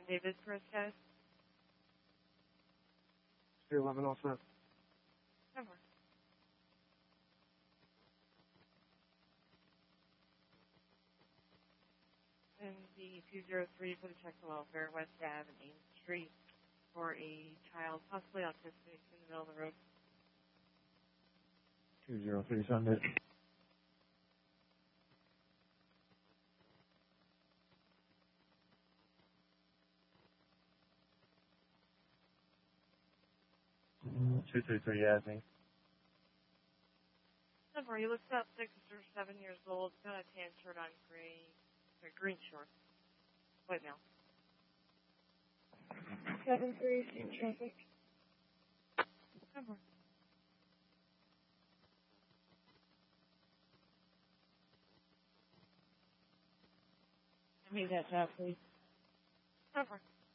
David for a test. 311 all set. Over. And the 203 for the check to welfare, West Ave and 8th Street for a child possibly autistic in the middle of the road. 203 Sunday. Mm, 233 Yasmin. Over. He looks about 6 or 7 years old. Got a tan shirt on, green shorts. White male. 7-3, same traffic. Over. Read that out, please. Over.